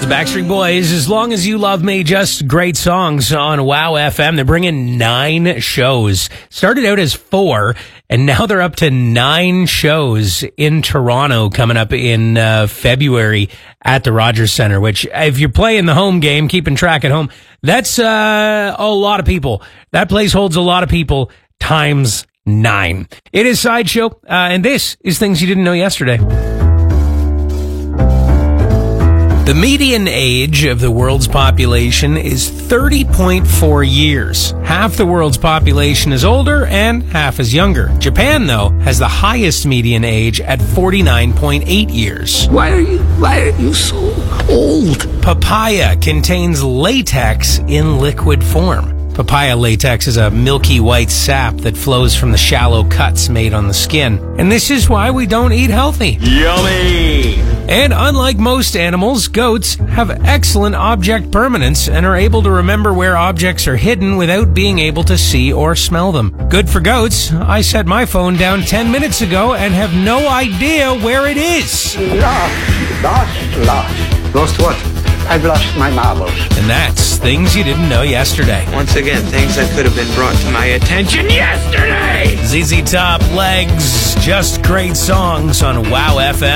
the Backstreet Boys, As Long As You Love Me, just great songs on WOW FM. They're bringing 9 shows. Started out as 4, and now they're up to 9 shows in Toronto coming up in February at the Rogers Centre, which if you're playing the home game, keeping track at home, that's a lot of people. That place holds a lot of people times 9. It is Sideshow, and this is Things You Didn't Know Yesterday. The median age of the world's population is 30.4 years. Half the world's population is older and half is younger. Japan, though, has the highest median age at 49.8 years. Why are you so old? Papaya contains latex in liquid form. Papaya latex is a milky white sap that flows from the shallow cuts made on the skin. And this is why we don't eat healthy. Yummy! And unlike most animals, goats have excellent object permanence and are able to remember where objects are hidden without being able to see or smell them. Good for goats. I set my phone down 10 minutes ago and have no idea where it is. Lost what? I've lost my marbles. And that's Things You Didn't Know Yesterday. Once again, things that could have been brought to my attention yesterday! ZZ Top, Legs, just great songs on WOW FM.